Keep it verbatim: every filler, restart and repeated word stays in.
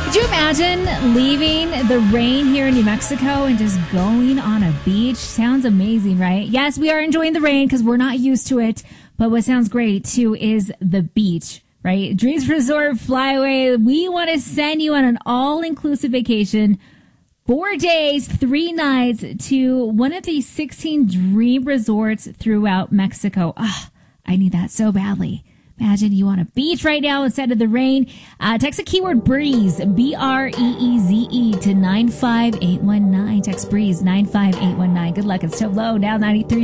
Could you imagine leaving the rain here in New Mexico and just going on a beach? Sounds amazing, right? Yes, we are enjoying the rain because we're not used to it. But what sounds great, too, is the beach, right? Dreams Resort Flyaway. We want to send you on an all-inclusive vacation, four days, three nights, to one of these sixteen dream resorts throughout Mexico. Ah, I need that so badly. Imagine you on a beach right now instead of the rain. Uh, text the keyword BREEZE, B R E E Z E, to nine five eight one nine. Text BREEZE, nine five eight one nine. Good luck. It's so low, now ninety-three.